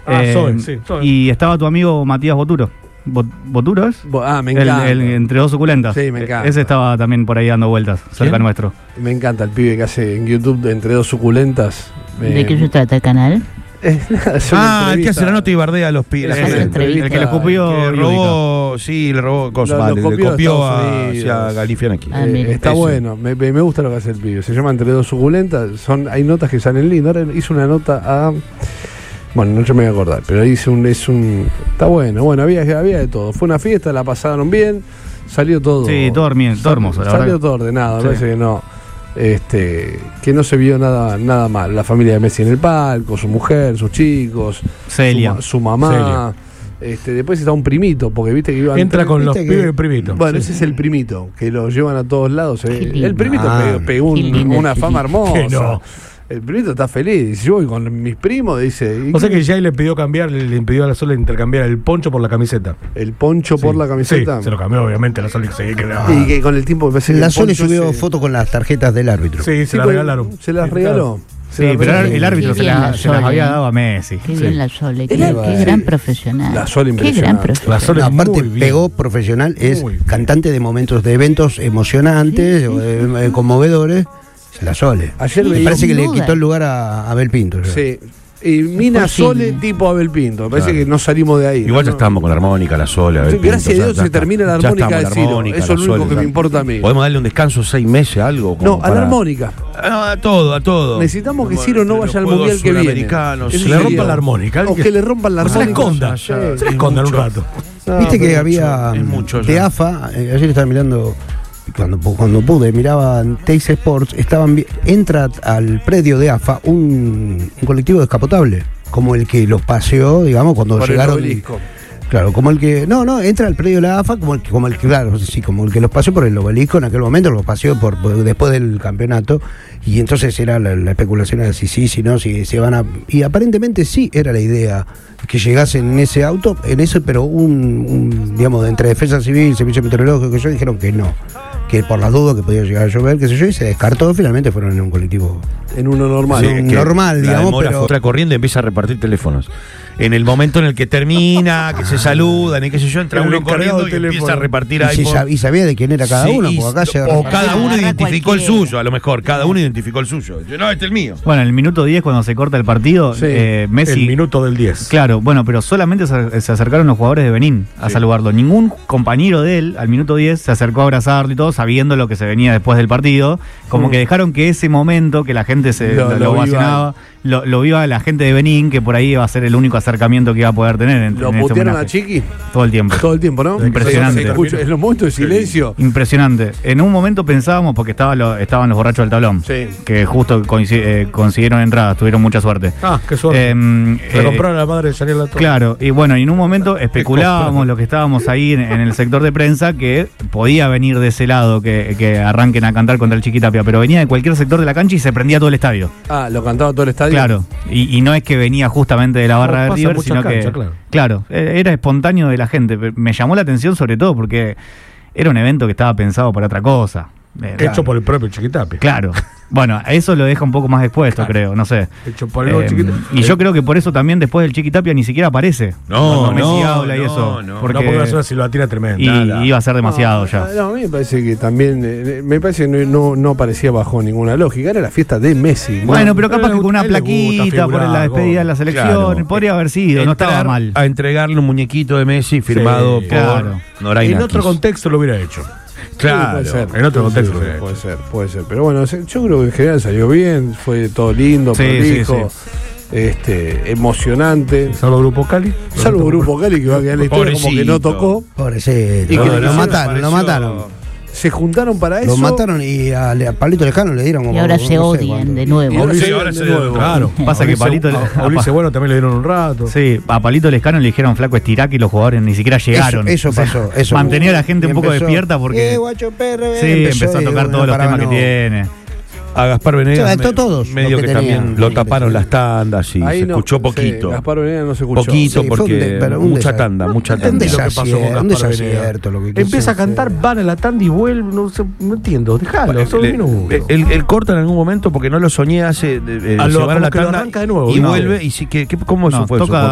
Sí. Y estaba tu amigo Matías Boturo. ¿Boturo es? Me encanta. El Entre Dos Suculentas. Sí, me encanta. Ese estaba también por ahí dando vueltas, cerca nuestro. Me encanta el pibe que hace en YouTube Entre Dos Suculentas. ¿De qué se trata el canal? El que hace la nota y bardea a los pibes. El que le copió. Le robó cosas. Le copió hacia Galifianakis. Está bueno, me gusta lo que hace el pibe. Se llama Entre Dos Suculentas. Hay notas que salen lindas. Ahora hizo una nota a... Bueno, no me voy a acordar, pero está bueno. Bueno, había de todo. Fue una fiesta, la pasaron bien, salió todo. Sí, todo hermoso. Salió todo ordenado, me parece que no. Que no se vio nada mal. La familia de Messi en el palco, su mujer, sus chicos, Celia, su mamá. Después está un primito, porque viste que iban. Entra con los pibes primitos. Bueno, ese es el primito, que lo llevan a todos lados. El primito pegó una fama hermosa. No. El primito está feliz. Dice, yo voy con mis primos, dice. O sea que Jay le impidió a la Sole intercambiar el poncho por la camiseta. ¿El poncho por la camiseta? Sí, se lo cambió, obviamente, la Sole. Y que con el tiempo me parece que la Sole subió fotos con las tarjetas del árbitro. Sí, se la regalaron. Se las regaló. Sí, pero el árbitro se las había dado a Messi. Qué bien la Sole, qué gran profesional. La Sole impresionante. La Sole aparte pegó profesional, es cantante de momentos de eventos emocionantes, conmovedores. La Sole. Ayer me parece que le quitó el lugar a Abel Pinto. Sí. Y Mina Sole tipo Abel Pinto. Me parece que no salimos de ahí. Igual ya estábamos con la armónica, la Sole, Abel Pinto. Gracias a Dios se termina la armónica de Ciro. Eso es lo único que me importa a mí. ¿Podemos darle un descanso 6 meses, algo? No, a la armónica. A todo. Necesitamos que Ciro no vaya al mundial que viene. Que le rompan la armónica. O que le rompan la armónica. Se escondan un rato. Viste que había de AFA, ayer estaba mirando... Cuando pude, miraba Teis Sports, entra al predio de AFA un colectivo descapotable, como el que los paseó, digamos, cuando por llegaron. El obelisco. Claro, como el que. No, entra al predio de la AFA, como el que, claro, sí, como el que los paseó por el obelisco en aquel momento, los paseó después del campeonato, y entonces era la especulación de si no, si se van a. Y aparentemente sí era la idea que llegasen en ese auto, pero digamos, entre Defensa Civil, Servicio Meteorológico, que dijeron que no. Que por las dudas que podía llegar a llover, qué sé yo, y se descartó, finalmente fueron en un colectivo. En uno normal. Sí, normal, digamos, pero otra corriente empieza a repartir teléfonos. En el momento en el que termina, que se saludan y qué sé yo, entra uno corriendo y empieza a repartir iPhone. Y sabía de quién era cada uno, porque acá o cada uno identificó el suyo, a lo mejor, cada uno identificó el suyo. Yo, no, este es el mío. Bueno, en el minuto 10, cuando se corta el partido, Messi... El minuto del 10. Claro, bueno, pero solamente se acercaron los jugadores de Benín a saludarlo. Ningún compañero de él, al minuto 10, se acercó a abrazarlo y todo, sabiendo lo que se venía después del partido. Como que dejaron que ese momento, que la gente lo ovacionaba, lo viva la gente de Benín, que por ahí iba a ser el único acercamiento que iba a poder tener. ¿Lo putearon a Chiqui? Todo el tiempo. Todo el tiempo, ¿no? Impresionante. En los momentos de silencio. Impresionante. En un momento pensábamos, porque estaban los borrachos del tablón, que justo consiguieron entradas, tuvieron mucha suerte. Qué suerte. Le compraron a la madre de Chanel la torre. Claro, y bueno, y en un momento especulábamos los que estábamos ahí en el sector de prensa que podía venir de ese lado que arranquen a cantar contra el Chiquitapia, pero venía de cualquier sector de la cancha y se prendía todo el estadio. Lo cantaba todo el estadio. Claro, y no es que venía justamente de la barra de River, sino que claro, era espontáneo de la gente. Me llamó la atención sobre todo porque era un evento que estaba pensado para otra cosa. Hecho por el propio Chiquitapia. Claro. Bueno, eso lo deja un poco más expuesto, creo, no sé. Hecho por el Chiquitapia. Y yo creo que por eso también después del Chiquitapia ni siquiera aparece. Messi habla y eso. Porque es una silbatina tremenda. Y iba a ser demasiado ya. No, a mí me parece que también. Me parece que no aparecía bajo ninguna lógica. Era la fiesta de Messi. Bueno, pero capaz que con una plaquita por la despedida de la selección. Podría haber sido, no estaba mal. A entregarle un muñequito de Messi firmado por Noray. En otro contexto lo hubiera hecho. Claro, sí, en otro contexto. Puede ser. Pero bueno, yo creo que en general salió bien, fue todo lindo, prolijo, emocionante. Salvo Grupo Cali. Salvo Grupo Cali, que va a quedar la historia como que no tocó. Pobrecito. Y que lo mataron. Se juntaron para eso. Lo mataron y a Pablito Lescano le dieron como. Y ahora se odian de nuevo. Ahora se odian de nuevo. Claro. Pasa que Palito. A Ulises Bueno también le dieron un rato. Sí, a Palito Lescano le dijeron flaco estirá que los jugadores ni siquiera llegaron. Eso pasó. Eso mantenía a la gente un poco despierta porque. Guacho Perro, empezó a tocar todos los temas que tiene. A Gaspar Venegas medio que también tenían, lo taparon las tandas y ahí se escuchó poquito. Gaspar Venegas no se escuchó. Poquito porque mucha tanda. Un desacierto. Empieza a cantar, van a la tanda y vuelve, no entiendo, déjalo, solo minutos. Él corta en algún momento porque no lo soñé, se van a la tanda de nuevo, y vuelve y ¿cómo eso fue eso?